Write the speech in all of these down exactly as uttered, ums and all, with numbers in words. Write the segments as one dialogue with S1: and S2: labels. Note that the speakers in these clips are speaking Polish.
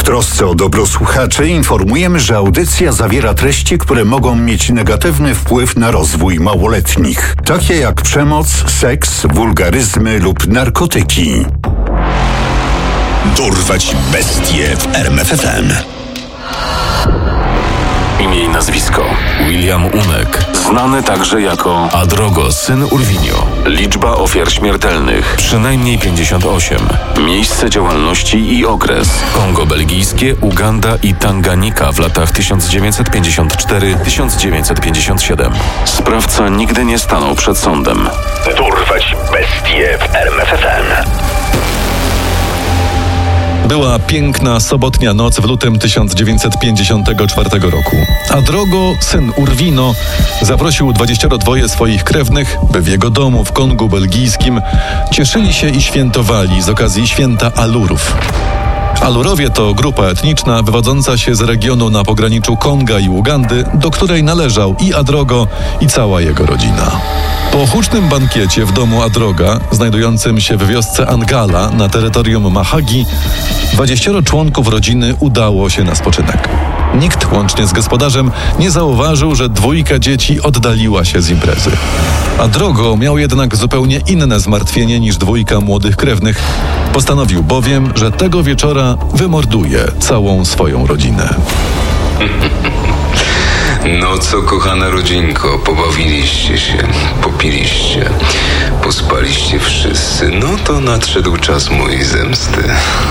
S1: W trosce o dobro słuchaczy informujemy, że audycja zawiera treści, które mogą mieć negatywny wpływ na rozwój małoletnich, takie jak przemoc, seks, wulgaryzmy lub narkotyki.
S2: Dorwać bestie w R M F F M.
S3: Imię i nazwisko: William Unek, znany także jako Adrogo, syn Urvinio. Liczba ofiar śmiertelnych: przynajmniej pięćdziesiąt osiem. Miejsce działalności i okres: Kongo Belgijskie, Uganda i Tanganika w latach tysiąc dziewięćset pięćdziesiąt cztery do tysiąc dziewięćset pięćdziesiąt siedem. Sprawca nigdy nie stanął przed sądem.
S2: Dorwać bestie w R M F F M.
S4: Była piękna sobotnia noc w lutym tysiąc dziewięćset pięćdziesiątego czwartego roku. Adrogo, syn Urvino, zaprosił dwudziestu dwóch swoich krewnych, by w jego domu w Kongu Belgijskim cieszyli się i świętowali z okazji święta Alurów. Alurowie to grupa etniczna wywodząca się z regionu na pograniczu Konga i Ugandy, do której należał i Adrogo, i cała jego rodzina. Po hucznym bankiecie w domu Adroga, znajdującym się w wiosce Angala na terytorium Mahagi, dwudziestu członków rodziny udało się na spoczynek. Nikt, łącznie z gospodarzem, nie zauważył, że dwójka dzieci oddaliła się z imprezy. Adrogo miał jednak zupełnie inne zmartwienie niż dwójka młodych krewnych. Postanowił bowiem, że tego wieczora wymorduje całą swoją rodzinę.
S5: No co, kochana rodzinko, pobawiliście się, popiliście, pospaliście wszyscy. No to nadszedł czas mojej zemsty.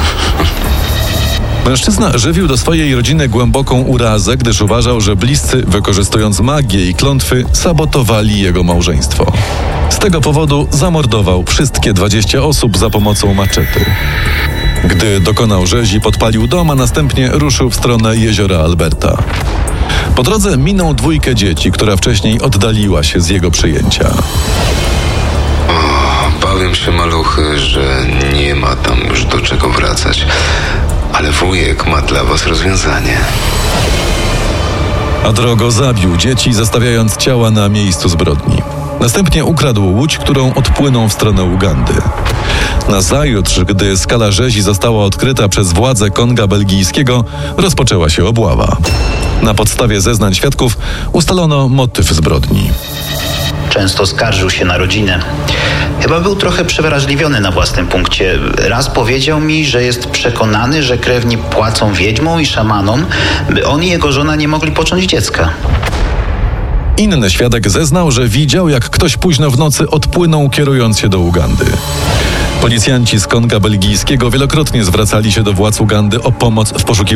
S4: Mężczyzna żywił do swojej rodziny głęboką urazę, gdyż uważał, że bliscy, wykorzystując magię i klątwy, sabotowali jego małżeństwo. Z tego powodu zamordował wszystkie dwadzieścia osób za pomocą maczety. Gdy dokonał rzezi, podpalił dom, a następnie ruszył w stronę jeziora Alberta. Po drodze minął dwójkę dzieci, która wcześniej oddaliła się z jego przyjęcia.
S5: O, bawię się, maluchy, że nie ma tam już do czego wracać. Ale wujek ma dla was rozwiązanie.
S4: Adrogo zabił dzieci, zostawiając ciała na miejscu zbrodni. Następnie ukradł łódź, którą odpłynął w stronę Ugandy. Nazajutrz, gdy skala rzezi została odkryta przez władze Konga Belgijskiego, rozpoczęła się obława. Na podstawie zeznań świadków ustalono motyw zbrodni.
S6: Często skarżył się na rodzinę. Chyba był trochę przewrażliwiony na własnym punkcie. Raz powiedział mi, że jest przekonany, że krewni płacą wiedźmom i szamanom, by on i jego żona nie mogli począć dziecka.
S4: Inny świadek zeznał, że widział, jak ktoś późno w nocy odpłynął, kierując się do Ugandy. Policjanci z Konga Belgijskiego wielokrotnie zwracali się do władz Ugandy o pomoc w poszukiwaniu